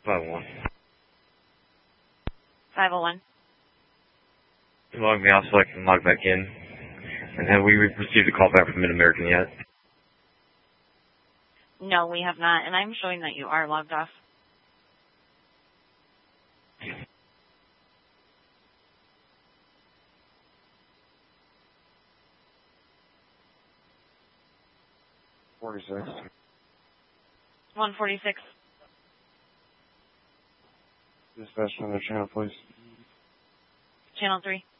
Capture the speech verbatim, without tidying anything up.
five oh one. five oh one. Log me out so I can log back in. And have we received a call back from Mid-American yet? No, we have not, and I'm showing that you are logged off. forty-six. one forty-six. Dispatch another channel, please. Channel three.